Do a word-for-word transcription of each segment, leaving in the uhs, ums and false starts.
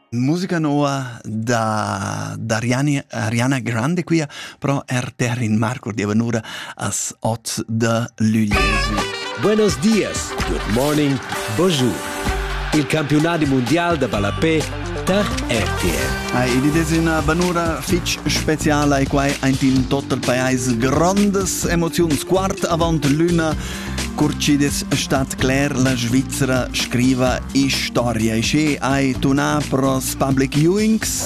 Musica nuova da, da Ariana, Ariana Grande qui, però er terrin Marco di Avanura as oz de Lugliesi. Buenos dias, good morning, bonjour. Il campionato mondiale da Balapè per R T L. Ah, ed è una Avanura fitch speciale e qua in tutto il paese grandes emozioni. Quart avant l'una curcides stat clair la Svizzera scriva storia e che ai tuna pros public viewings.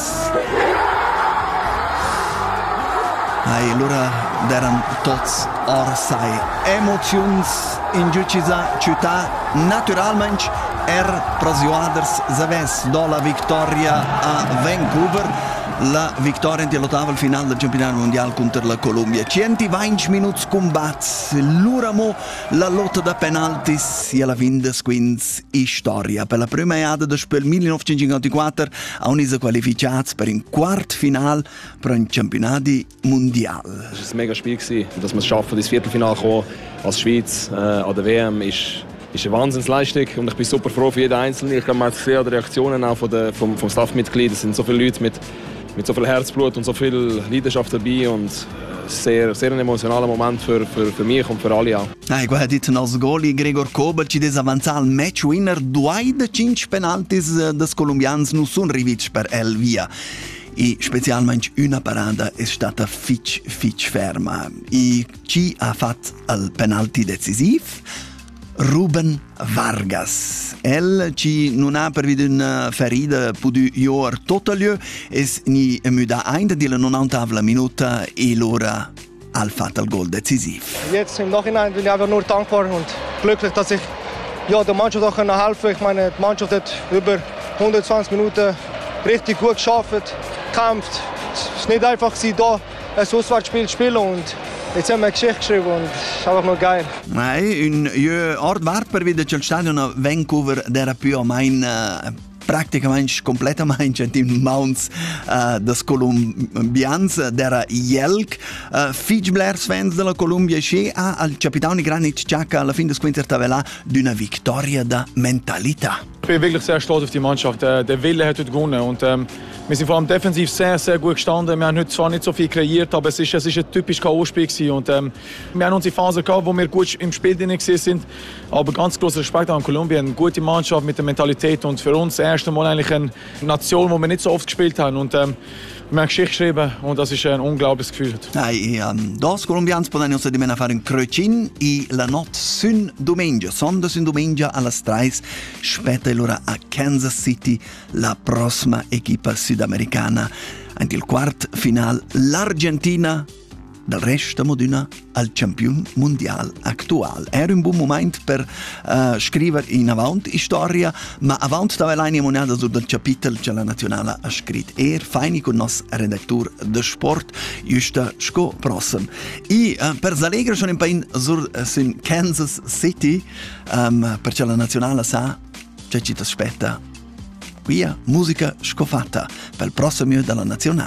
Ai allora deran tots orsai emozions in giucisa città naturalmente er prosioaders zaves do la vittoria a Vancouver. La vittoria nell'ottava finale del campionato mondiale contro la Colombia. centoventi minuti combats, l'uramo la lotta da penaltis e alla fine quindi storia. Per la prima volta del millenovecentocinquantaquattro hanno si qualificato per un quarto finale per un campionato mondiale. Es war ein mega Spiel, dass wir es schaffen, ins Viertelfinale zu kommen als Schweiz äh, an der W M ist ist eine Wahnsinnsleistung und ich bin super froh für jeden Einzelnen. Ich habe mal gesehen an den Reaktionen auch von der, vom, vom Staffmitglied. Es sind so viele Leute mit, mit so viel Herzblut und so viel Leidenschaft dabei und sehr, sehr ein emotionaler Moment für, für, für mich und für alle auch. Ah, guarda, dit nos goli Gregor Kobel ci desavanza al match winner due de cinque penaltis des colombians non sono arrivati per el via. E specialmente una parada è stata fitch fitch ferma. E chi ha fatto il penalti decisivo? Ruben Vargas. El ci non ha per vide una ferita pudu ioar totalio es ni müda ein di la novantava minuta e l'ora al fatto il gol decisivo. Jetzt im Nachhinein bin ich einfach nur dankbar und glücklich, dass ich ja, der Mannschaft auch helfen konnte. Ich meine, die Mannschaft hat über hundertzwanzig Minuten richtig gut geschafft, gekämpft. Es ist nicht einfach da ein Auswärtsspiel zu spielen und jetzt haben wir eine Geschichte geschrieben und es ist einfach nur geil. Nein, un io ord war per vide che il stadio a Vancouver era più o meno uh, praticamente completamente in mounts uh, des colombians dera Jelk uh, Fitch Blairs fans della Colombia che ha al capitano Granit Xhaka alla fine des quinter tabella di una vittoria da mentalità. Ich bin wirklich sehr stolz auf die Mannschaft. Der, der Wille hat heute gewonnen und ähm, wir sind vor allem defensiv sehr, sehr gut gestanden. Wir haben heute zwar nicht so viel kreiert, aber es ist, es ist ein typisch K O-Spiel und ähm, wir haben unsere Phase gehabt, wo wir gut im Spiel drin sind. Aber ganz großer Respekt an Kolumbien, eine gute Mannschaft mit der Mentalität und für uns das erste Mal eigentlich eine Nation, wo wir nicht so oft gespielt haben und ähm, wir haben Geschichte geschrieben und das ist ein unglaubliches Gefühl. Ai, um, dos colombians poden se dimena fare un crocin e la not sun domenica, sonda sun domenica alla Strais, spetta allora a Kansas City la prossima equipa sudamericana. Anche il quarto final l'Argentina del resto moduna al campione mondiale attuale. Era un buon momento per uh, scrivere in avanti storia, ma avanti stava l'anima moneta sul capitolo che la nazionale ha scritto. Er feini con nos redattore de sport, giusto sco prossimo. E uh, per Zalegra sono in pain sur uh, Kansas City, um, perché la nazionale sa che ci aspetta qui musica scofatta per il prossimo della nazionale.